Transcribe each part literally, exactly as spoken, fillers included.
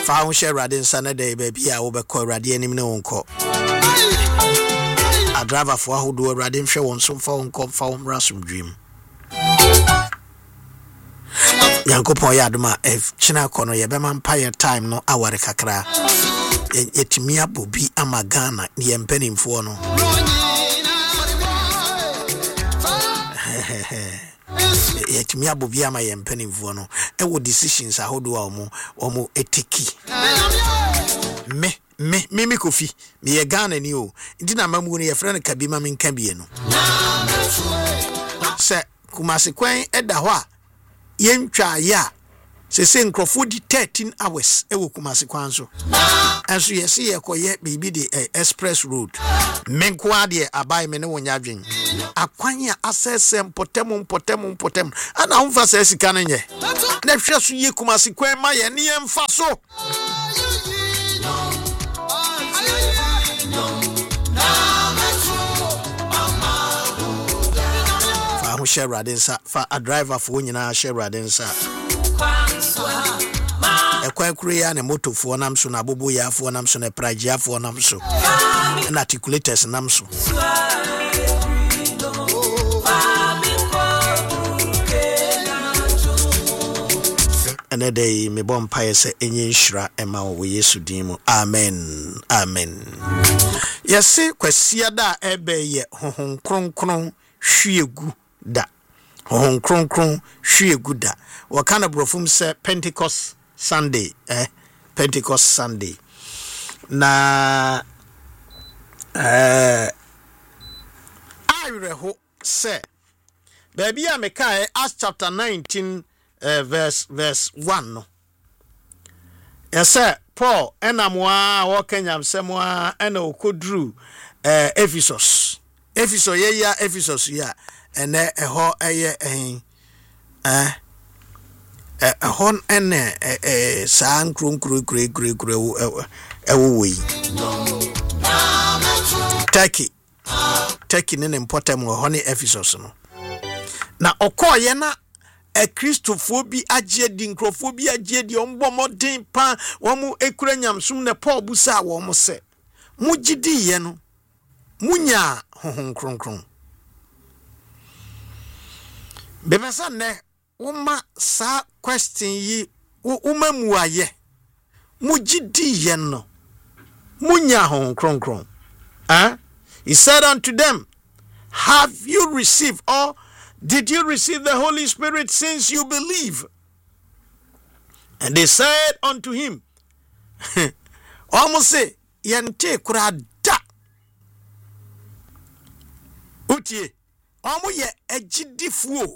fa ho share rade nsa na dey baby a wo be ko rade anim ne wonko a driver for ahodo rade nhwe won so fa wonko fa wo mrasum dream Yankopon ya adoma if china kono ye be man paye time no aware kakra yetimi abobi amagana ne yempanimfo no yetimi abobi ama yempanimfo no e wo decisions ahodo a omo omo eteki me me me me kofi me ye Ghana ni o ndi na mamu no ye frɛ no kabima me nka bie no se kumase kwan eda ho a yentwa ya se se nkrofo di thirteen hours e wo kumase kwan so anso ye se ye koye bibi de eh, express road menko ade abai me ne wonya dwen akwan ya asese mpotem mpotem mpotem ana homfa se sika no nye na hwe so ye kumase kwan ma ye ne yemfa so share radensa fa a driver for nyina share radensa e kwa kure ya ne motofo nam so na bobo ya afo nam so na pragia afo nam so na articulators nam so ene dey me bom pae se enye nhira ema wo Yesu din mu amen amen yesi kwasia da ebe ye honhon kronkron hwiegu da hon kron kron hwie guda wakana brofum se Pentecost Sunday eh Pentecost Sunday na eh ayreho se baby a meka Acts chapter nineteen uh, verse verse one no yesa Paul enamwa wo kenyam semwa ena okodru eh Ephesus Ephesus ye ya Ephesus ya ene eho eye eh eh ehon ene eh san krum kru kru kru kru ewo we Turkey Turkey ne important wo hone Ephesus no na okoye na e Christopher bi agye di nkrofo bi agye di ombomoden pa wo mu ekura nyamsum ne Paul busa wo mu se mugidi ye no munya honhon kronkron bebesa ne uma sa question yi uma muaye mugidi ye no munya honhon kronkron ah he said unto them, have you received or did you receive the Holy Spirit since you believe? And they said unto him, almost say yente kura da utie omo ye agidifuo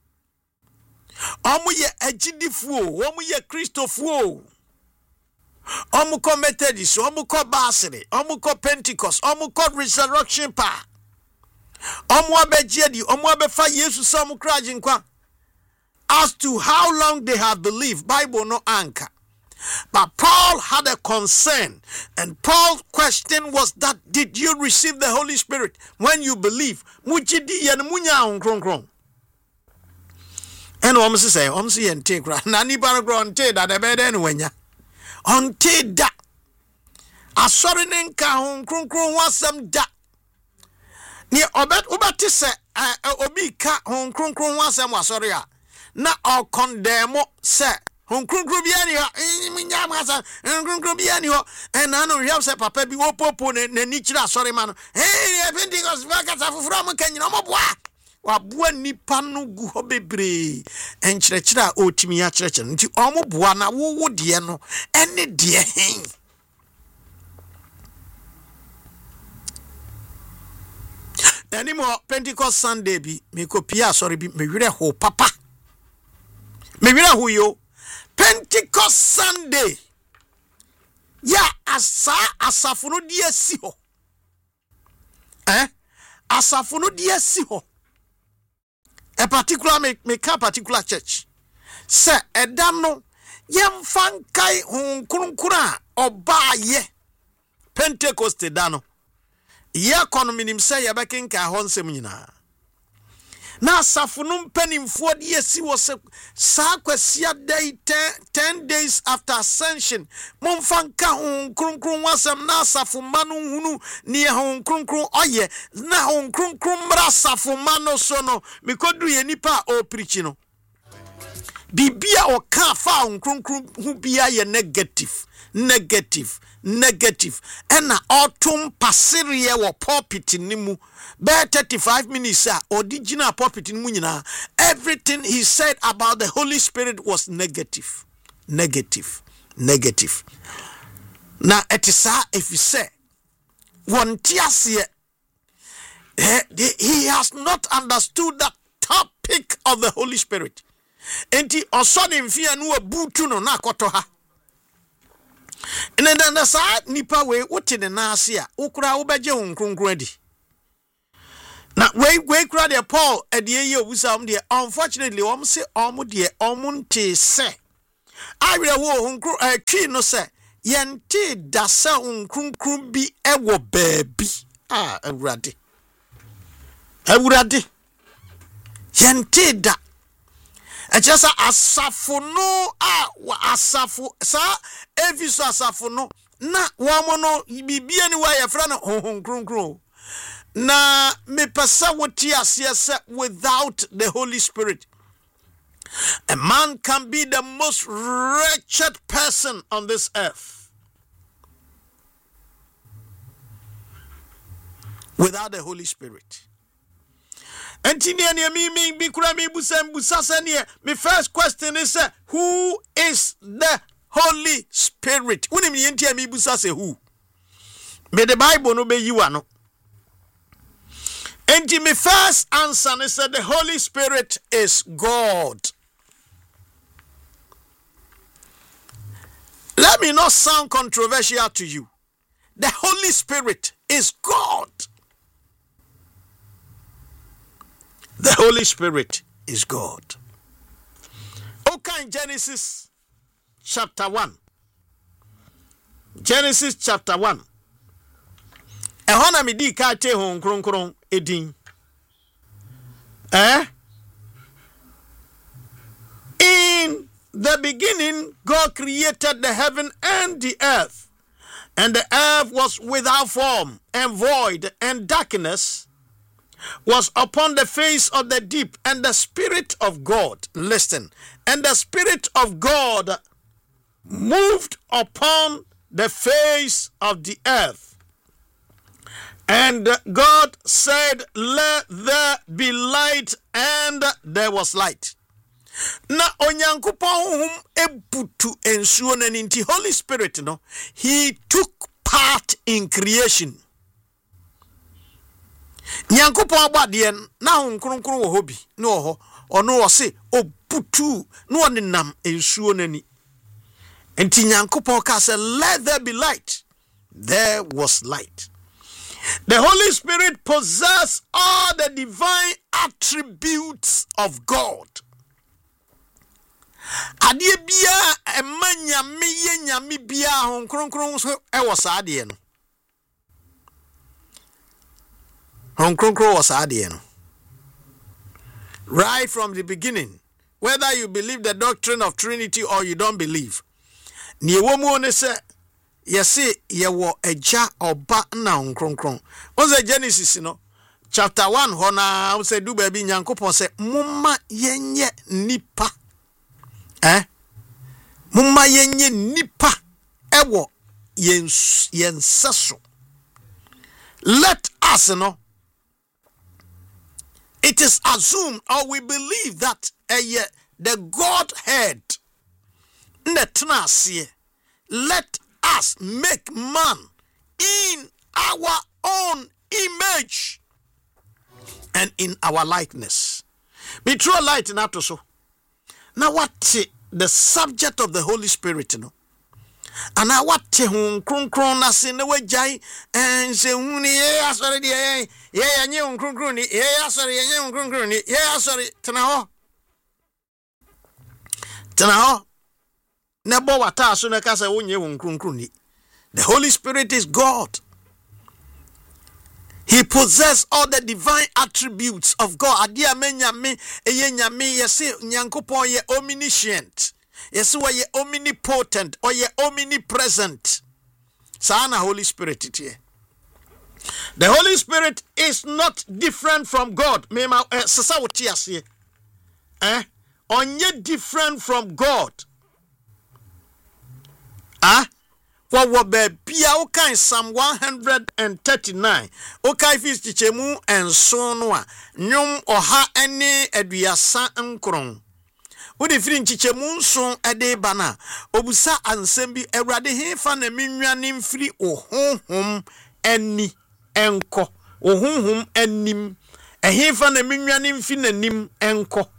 omo ye agidifuo omo ye Christofuo omo ko Methodist omo ko Basili omo ko Pentecost omo ko Resurrection Pa omo abeje di omo abefa Yesu sam kraje nkwa. As to how long they have believed, Bible no anchor. But Paul had a concern, and Paul's question was that, did you receive the Holy Spirit when you believe? Mujidi yan munya on kron kron. And om say om say ente kra na ni bara kra onte da de be den wanya. Onte da. Asori ne nka hon kron kron wasam da. Ni obet obati se obi ka hon kron kron wasam wasori a na o condemn se hon krunkru bia ni ho minya masa krunkru bia ni ho en na no hwam se papa bi wo popo ne ni kira sorry man eh Pentecost vakata fufura mo kanyina mo boa wa boa nipa no gu ho bebre en kire kire a otimi ya kire kire nti o mo boa na wo wo de no ene de hen anymore Pentecost Sunday bi me ko pia sorry bi me wire ho papa me wire ho yo Pentecost Sunday ya asa asafunu di esi ho eh asafunu di esi ho a particular me me ka particular church se edam no yemfan kai hun kurunkura oba ye Pentecost da no ye economy nim se ye bekenka ho nsem nyina na asafo no mpanimfoɔ de yɛsi wɔ sɛ saa kwasia day ten, ten days after ascension momfa nka ho kronkron wasɛm na asafo ma no hunu ne ho kronkron ɔyɛ na ho kronkron mmra asafo ma no so no mekoduru yɛ nipa a ɔpreach no bibia ɔka fa ho kronkron hu bia yɛ negative negative negative ɛna ɔtom passerie wɔ pulpit ni mu be thirty-five minutes a original pulpit ni mu nyina everything he said about the Holy Spirit was negative negative negative na etisa if you say one tiasie he has not understood the topic of the Holy Spirit enti osone mfia no abutu no na akoto ha and then the side nipa we wote ne na ase a ukura wo beje ho nkronkron adi na we we kura de Paul e de ye obusa om de unfortunately om se om de om nte se awere wo ho nkro atwi no se yente da se nkronkron bi e wo baabi ah awurade awurade yente da echesa asafo no a asafo sa eviso asafo no na womo no bibia ni wa yefra no honhon kronkron na me pesa woti ase se without the Holy Spirit a man can be the most wretched person on this earth without the Holy Spirit. Antinia mi mi bi kura mi busam busasa ne my first question is uh, who is the Holy Spirit? Unim yentia mi busasa who? Me the Bible no be you ano. And my first answer is that the Holy Spirit is God. Let me not sound controversial to you. The Holy Spirit is God. The Holy Spirit is God. Okay, in Genesis chapter one. Genesis chapter one. Ehona mi di ka te hon kronkron edin. Eh? In the beginning, God created the heaven and the earth. And the earth was without form and void, and darkness was upon the face of the deep, and the Spirit of God, listen, and the Spirit of God moved upon the face of the earth. And God said, let there be light, and there was light. Na onyankopon hum ebutu ensuo na ninti Holy Spirit no, he took part in creation. Nyankopon abade na honkronkron wo hobi no ho ono wo se obutu no onenam ensuo nani enti Nyankopon ka say let there be light, there was light. The Holy Spirit possesses all the divine attributes of God. Adie bia emanya meye nyame bia honkronkron so e wo saade no. Honkronkron was saade no. Right from the beginning, whether you believe the doctrine of Trinity or you don't believe, ni ewo mu ne se yesi yewo eja oba na honkronkron. Once Genesis no chapter one hona we say do baby Nyankopon say mumma yenye nipa. Eh? Mumma yenye nipa ewo yens yensaso. Let us know. It is assumed or we believe that uh, yeah, the Godhead let us make man in our own image and in our likeness. Be true light in that so. Now what the subject of the Holy Spirit, you know? And I what hon kronkron na se ne wajai en se huni ye asori de ye ye anye hon kronkron ni ye asori ye hon kronkron ni ye asori tena ho tena ho ne bo wata so ne ka se wonye hon kronkron ni. The Holy Spirit is God. He possessed all the divine attributes of God. Adia me nyame eye nyame yesi nyankopon ye omniscient. Yesi wa ye omnipotent or ye omnipresent. Sana Holy Spirit it here. The Holy Spirit is not different from God. Mema sasa woti ase. Eh? Onye different from God. Ah? For what be okay Psalm one thirty-nine. Okay fis tichemu and sonwa. Nyum oha ene eduasa nkron. Udi firi tichemu son ede bana. Obusa ansembi ewrade hefa na minwane mfiri ohonhom eni enko. Ohonhom enim. Ehefa na minwane mfiri nanim enko.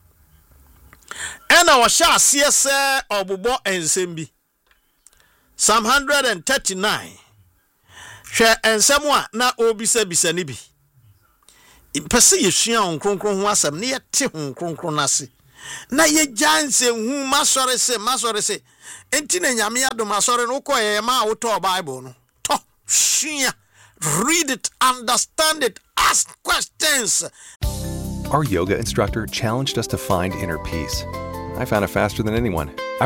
Ena washa asiye se obubo ensembi. Psalm one thirty-nine. Hwe ensemwa na obisa bisa ni bi. Pese yesua onkronkron ho asem na yete ho onkronkron nase. Na ye janse hu masore se masore se. Enti na nyame adom asore no koye ma woto Bible no. To sua. Read it, understand it, ask questions. Our yoga instructor challenged us to find inner peace. I found it faster than anyone.